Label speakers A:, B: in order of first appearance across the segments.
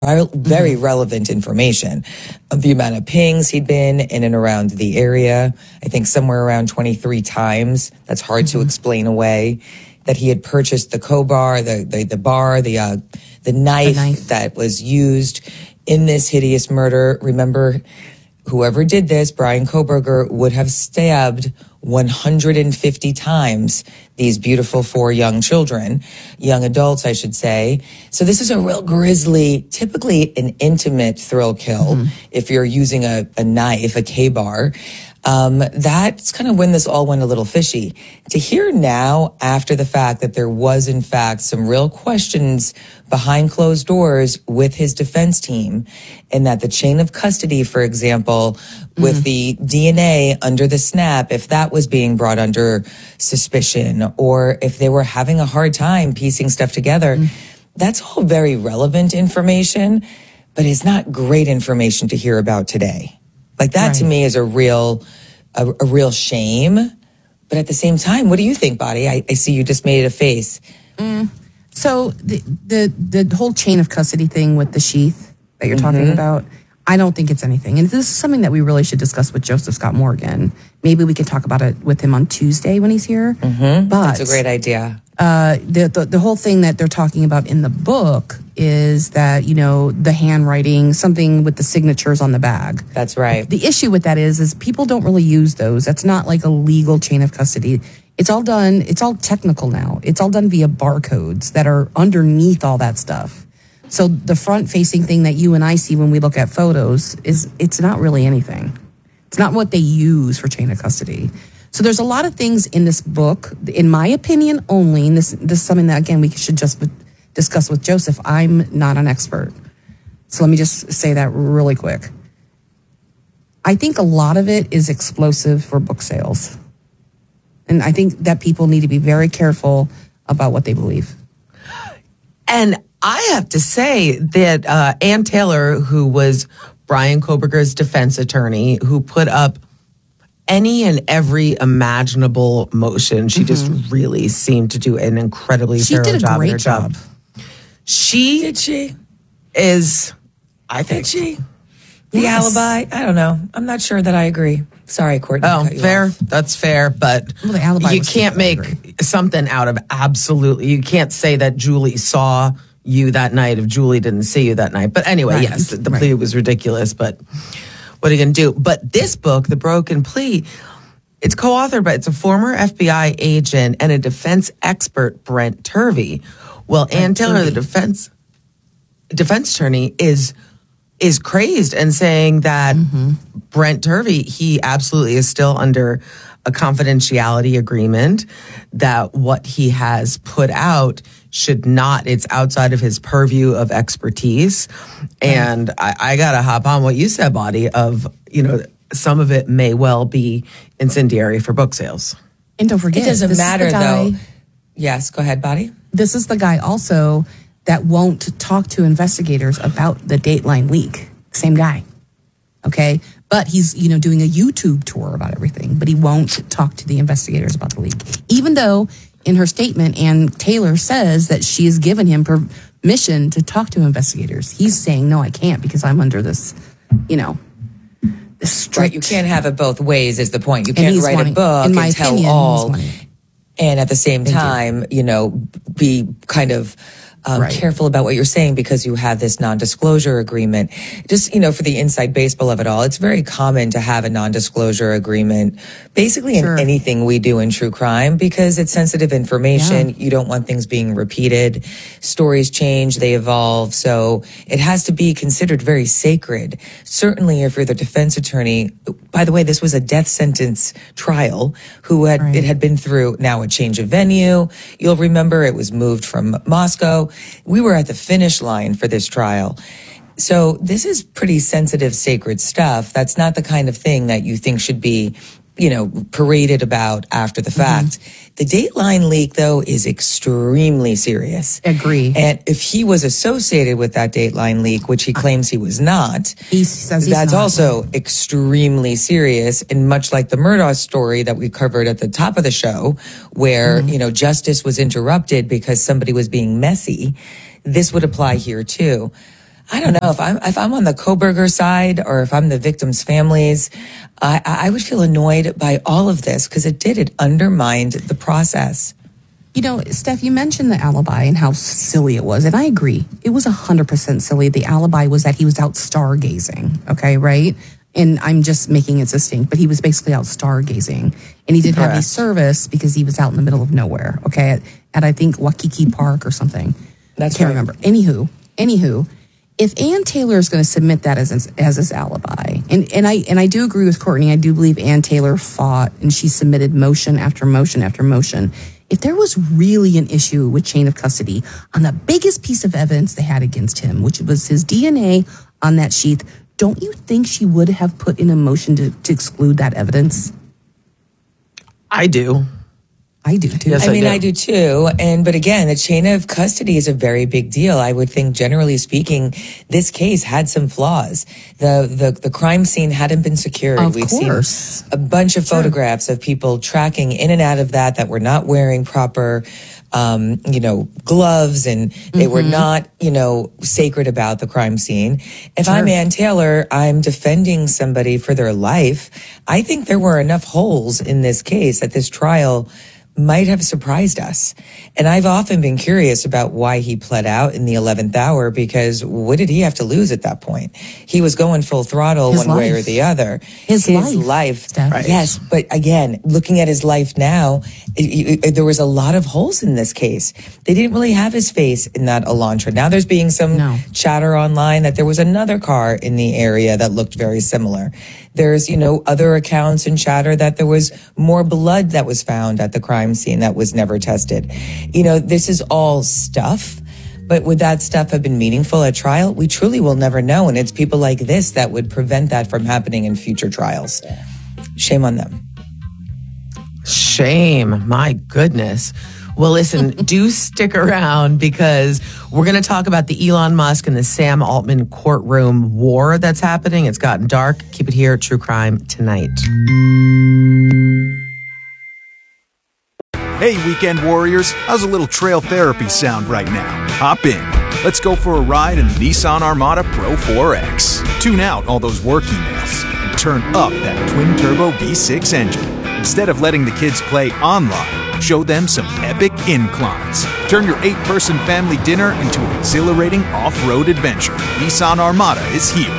A: very relevant information. The amount of pings he'd been in and around the area, I think somewhere around 23 times. That's hard to explain away. That he had purchased the crowbar, the knife that was used in this hideous murder. Remember, whoever did this, Bryan Kohberger, would have stabbed 150 times these beautiful 4 young adults, I should say. So this is a real grisly, typically an intimate thrill kill. If you're using a knife, a K-bar. That's kind of when this all went a little fishy. To hear now, after the fact, that there was in fact some real questions behind closed doors with his defense team, and that the chain of custody, for example, with the DNA under the snap, if that was being brought under suspicion, or if they were having a hard time piecing stuff together, that's all very relevant information, but it's not great information to hear about today. Like that to me is a real shame. But at the same time, what do you think, Body? I see you just made a face.
B: So the whole chain of custody thing with the sheath that you're talking about, I don't think it's anything. And this is something that we really should discuss with Joseph Scott Morgan. Maybe we can talk about it with him on Tuesday when he's here. But
A: that's a great idea.
B: The whole thing that they're talking about in the book is that, the handwriting, something with the signatures on the bag.
A: That's right.
B: The issue with that is people don't really use those. That's not like a legal chain of custody. It's all technical now. It's all done via barcodes that are underneath all that stuff. So the front-facing thing that you and I see when we look at photos it's not really anything. It's not what they use for chain of custody. So there's a lot of things in this book, in my opinion only, and this is something that, again, we should just discuss with Joseph. I'm not an expert. So let me just say that really quick. I think a lot of it is explosive for book sales. And I think that people need to be very careful about what they believe.
C: And I have to say that Ann Taylor, who was Bryan Kohberger's defense attorney, who put up any and every imaginable motion, she just really seemed to do an incredibly thorough job. She did a great job. She is, I think
A: she. The alibi, I don't know. I'm not sure that I agree. Sorry, Courtney.
C: Oh, fair. That's fair. But
B: the alibi
C: you can't make something out of absolutely. You can't say that Julie saw you that night if Julie didn't see you that night. But anyway, yes, the plea was ridiculous. But what are you going to do? But this book, The Broken Plea, it's co-authored by, it's a former FBI agent and a defense expert, Brent Turvey. Well, Ann Taylor, the defense attorney, is crazed and saying that Brent Turvey, he absolutely is still under a confidentiality agreement, that what he has put out should not, it's outside of his purview of expertise. And I got to hop on what you said, Body, of, some of it may well be incendiary for book sales.
B: And don't forget,
A: it doesn't matter though. Yes, go ahead, Body.
B: This is the guy also that won't talk to investigators about the Dateline leak. Same guy. Okay? But he's, doing a YouTube tour about everything, but he won't talk to the investigators about the leak. Even though in her statement, Ann Taylor says that she has given him permission to talk to investigators. He's saying, no, I can't because I'm under this, this strict...
A: Right, you can't have it both ways is the point. You can't write a book and tell all. And at the same time, be kind of careful about what you're saying because you have this non-disclosure agreement. Just, for the inside baseball of it all, it's very common to have a non-disclosure agreement basically in anything we do in true crime because it's sensitive information. Yeah. You don't want things being repeated. Stories change, they evolve. So it has to be considered very sacred. Certainly if you're the defense attorney, by the way, this was a death sentence trial it had been through now a change of venue. You'll remember it was moved from Moscow. We were at the finish line for this trial. So this is pretty sensitive, sacred stuff. That's not the kind of thing that you think should be, paraded about after the fact. The Dateline leak, though, is extremely serious.
B: Agree.
A: And if he was associated with that Dateline leak, which he claims he was not,
B: he says
A: that's also extremely serious. And much like the Murdaugh story that we covered at the top of the show, where, justice was interrupted because somebody was being messy, this would apply here too. I don't know if I'm on the Kohberger side or if I'm the victims' families, I would feel annoyed by all of this because it undermined the process.
B: You know, Steph, you mentioned the alibi and how silly it was. And I agree. It was 100% silly. The alibi was that he was out stargazing. Okay, right? And I'm just making it succinct, but he was basically out stargazing. And he didn't have any service because he was out in the middle of nowhere. Okay, at I think Waikiki Park or something.
A: That's
B: I can't remember. Anywho, if Ann Taylor is going to submit that as his alibi, and I do agree with Courtney, I do believe Ann Taylor fought and she submitted motion after motion after motion. If there was really an issue with chain of custody on the biggest piece of evidence they had against him, which was his DNA on that sheath, don't you think she would have put in a motion to exclude that evidence?
C: I do.
B: I do too.
A: Yes, I do too. But again, the chain of custody is a very big deal. I would think, generally speaking, this case had some flaws. The crime scene hadn't been secured.
B: We've seen
A: a bunch of photographs of people tracking in and out of that were not wearing proper, gloves, and they were not, sacred about the crime scene. If I'm Ann Taylor, I'm defending somebody for their life. I think there were enough holes in this case that this trial might have surprised us. And I've often been curious about why he pled out in the 11th hour, because what did he have to lose at that point? He was going full throttle one way or the other.
B: His life.
A: Right. Yes. But again, looking at his life now, there was a lot of holes in this case. They didn't really have his face in that Elantra. Now there's being some chatter online that there was another car in the area that looked very similar. There's, other accounts and chatter that there was more blood that was found at the crime scene that was never tested. This is all stuff, but would that stuff have been meaningful at trial? We truly will never know. And it's people like this that would prevent that from happening in future trials. Shame on them.
C: Shame. My goodness. Well, listen, do stick around because we're going to talk about the Elon Musk and the Sam Altman courtroom war that's happening. It's gotten dark. Keep it here at True Crime Tonight.
D: Hey, weekend warriors. How's a little trail therapy sound right now? Hop in. Let's go for a ride in the Nissan Armada Pro 4X. Tune out all those work emails and turn up that twin-turbo V6 engine. Instead of letting the kids play online, show them some epic inclines. Turn your 8-person family dinner into an exhilarating off-road adventure. Nissan Armada is here.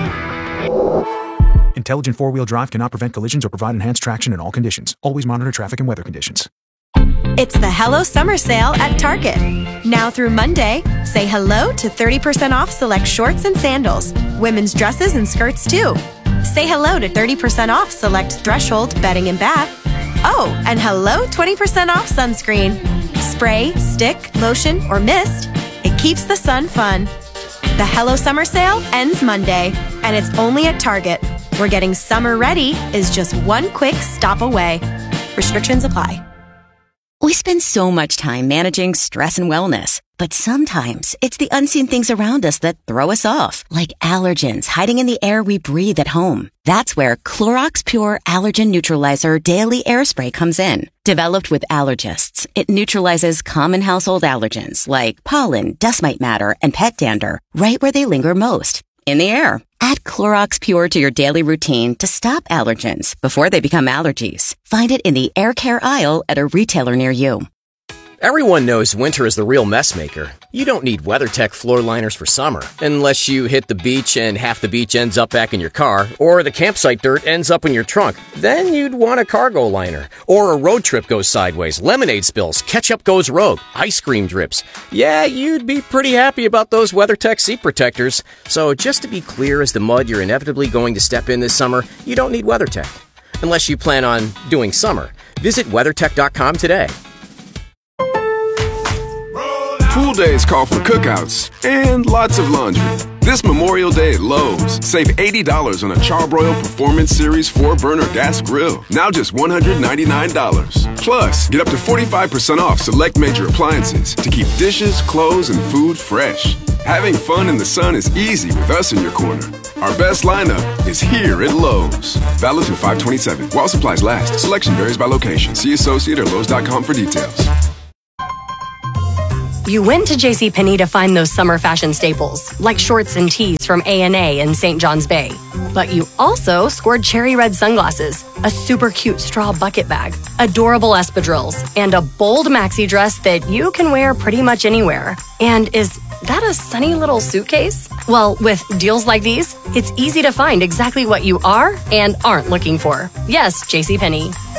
D: Intelligent four-wheel drive cannot prevent collisions or provide enhanced traction in all conditions. Always monitor traffic and weather conditions.
E: It's the Hello Summer Sale at Target. Now through Monday, say hello to 30% off select shorts and sandals, women's dresses and skirts too. Say hello to 30% off select Threshold bedding and bath. Oh, and hello 20% off sunscreen. Spray, stick, lotion, or mist. It keeps the sun fun. The Hello Summer Sale ends Monday, and it's only at Target, where getting summer ready is just one quick stop away. Restrictions apply.
F: We spend so much time managing stress and wellness, but sometimes it's the unseen things around us that throw us off, like allergens hiding in the air we breathe at home. That's where Clorox Pure Allergen Neutralizer Daily Air Spray comes in. Developed with allergists, it neutralizes common household allergens like pollen, dust mite matter, and pet dander right where they linger most, in the air. Add Clorox Pure to your daily routine to stop allergens before they become allergies. Find it in the air care aisle at a retailer near you.
G: Everyone knows winter is the real mess maker. You don't need WeatherTech floor liners for summer, unless you hit the beach and half the beach ends up back in your car, or the campsite dirt ends up in your trunk. Then you'd want a cargo liner. Or a road trip goes sideways, lemonade spills, ketchup goes rogue, ice cream drips. Yeah, you'd be pretty happy about those WeatherTech seat protectors. So just to be clear, as the mud you're inevitably going to step in this summer, you don't need WeatherTech. Unless you plan on doing summer. Visit WeatherTech.com today.
H: Pool days call for cookouts and lots of laundry. This Memorial Day at Lowe's, save $80 on a Charbroil Performance Series 4-burner gas grill. Now just $199. Plus, get up to 45% off select major appliances to keep dishes, clothes, and food fresh. Having fun in the sun is easy with us in your corner. Our best lineup is here at Lowe's. Valid through 5/27. While supplies last. Selection varies by location. See associate or Lowes.com for details.
I: You went to JCPenney to find those summer fashion staples, like shorts and tees from A&A in St. John's Bay. But you also scored cherry red sunglasses, a super cute straw bucket bag, adorable espadrilles, and a bold maxi dress that you can wear pretty much anywhere. And is that a sunny little suitcase? Well, with deals like these, it's easy to find exactly what you are and aren't looking for. Yes, JCPenney.